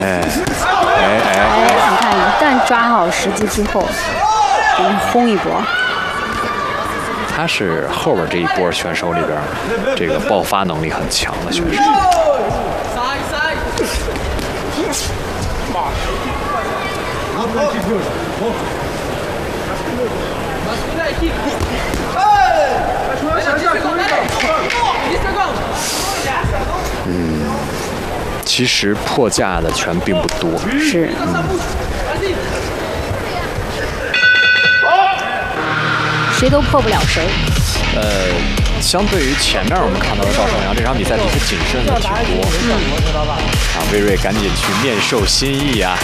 你看，一旦抓好时机之后，给你轰一波。 他是后边这一波选手里边，这个爆发能力很强的选手。其实破架的拳并不多。 是。谁都破不了谁。 相对于前面我们看到的赵重阳，这场比赛比他谨慎了挺多。魏睿赶紧去面授心意啊！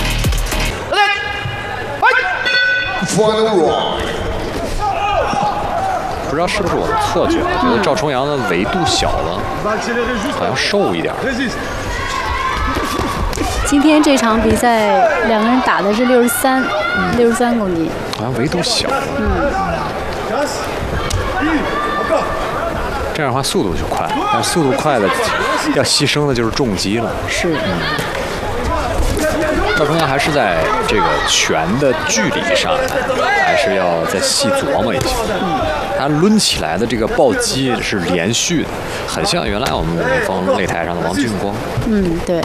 不知道是不是我的错觉，觉得赵重阳的维度小了，好像瘦一点。 今天这场比赛两个人打的是63公斤， 好像维度小了。这样的话速度就快，但速度快的要牺牲的就是重击了。 是。 赵重阳还是在这个拳的距离上，还是要再细琢磨一下。他抡起来的这个暴击是连续的，很像原来我们武林风擂台上的王俊光。 对。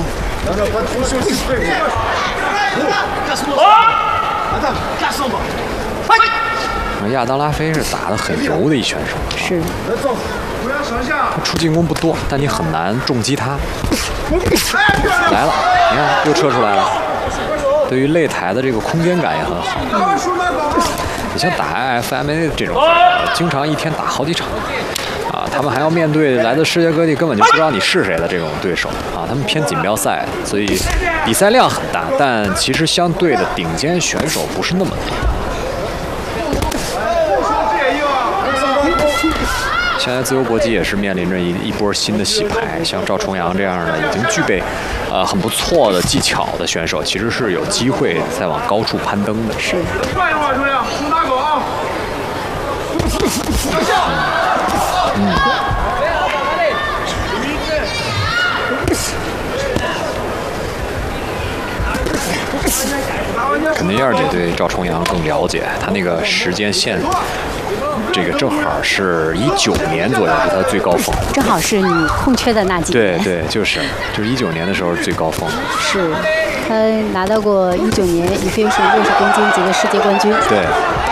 亚当拉菲是打得很柔的一选手， 是。 他出进攻不多，但你很难重击他。来了，你看又撤出来了。对于擂台的这个空间感也很好。你像打 IFMA 这种，经常一天打好几场，他们还要面对来自世界各地根本就不知道你是谁的这种对手他们偏锦标赛，所以比赛量很大，但其实相对的顶尖选手不是那么多。现在自由搏击也是面临着一波新的洗牌，像赵重阳这样的已经具备很不错的技巧的选手，其实是有机会再往高处攀登的。 是。 肯定燕儿姐对赵重阳更了解，他那个时间线，这个正好是19年左右是他的最高峰， 正好是你空缺的那几年。 对，就是19年的时候是最高峰。 是，他拿到过19年Infusion60公斤级的世界冠军。 对。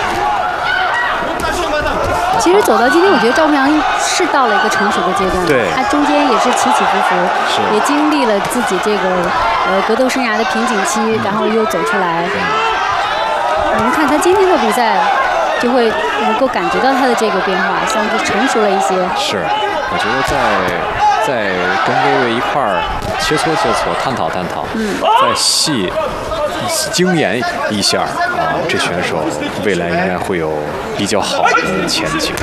其实走到今天，我觉得赵重阳是到了一个成熟的阶段。 对。 他中间也是起起伏伏，也经历了自己这个格斗生涯的瓶颈期，然后又走出来。我们看他今天的比赛，就会能够感觉到他的这个变化，像是成熟了一些。 是，我觉得在跟魏睿一块儿切磋，探讨，再精研一下这选手未来应该会有比较好的前景。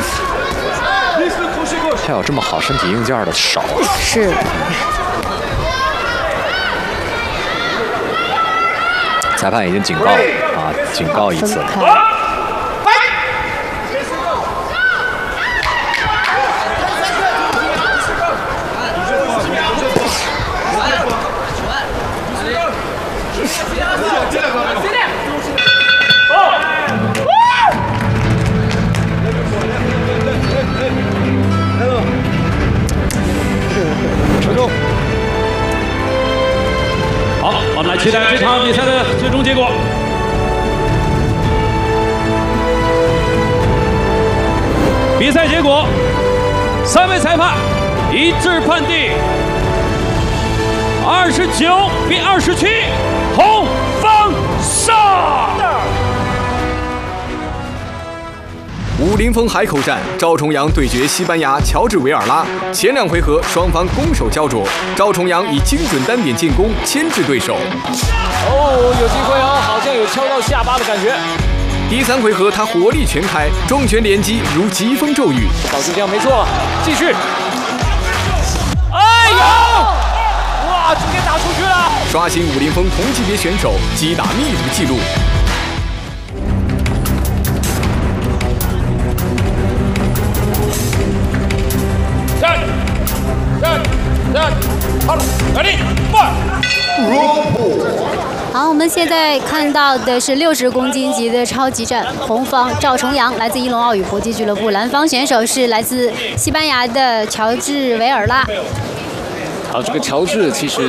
他有这么好身体硬件的少。 是。 裁判已经警告警告一次了。 好，我们来期待这场比赛的最终结果。比赛结果，3位裁判一致判定29比27，红方胜。 武林风海口战，赵重阳对决西班牙乔治维尔拉。前2回合双方攻守胶着，赵重阳以精准单点进攻牵制对手。 有机会哦，好像有敲到下巴的感觉。 第3回合他火力全开，重拳连击如疾风骤雨。 保持这样没错，继续。哎呦！哇，直接打出去了！ 刷新武林风同级别选手击打密度纪录。 好了，ready， 1。 们现在看到的是60公斤级的超级战，红方赵重阳来自伊隆奥羽搏击俱乐部，蓝方选手是来自西班牙的乔治维尔拉。 好，这个乔治其实